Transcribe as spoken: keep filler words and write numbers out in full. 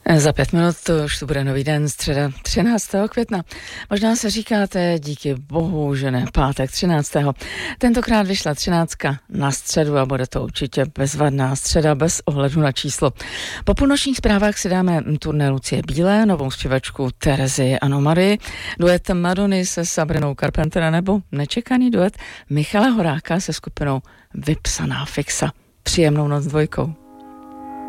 Za pět minut to už to bude nový den, středa třináctého května. Možná se říkáte, díky bohu, že ne pátek třináctého Tentokrát vyšla třináctka na středu a bude to určitě bezvadná středa bez ohledu na číslo. Po půlnočních zprávách si dáme turné Lucie Bílé, novou zpěvačku Terezy Anomarii, duet Madony se Sabrinou Carpenter nebo nečekaný duet Michala Horáka se skupinou Vypsaná fixa. Příjemnou noc dvojkou.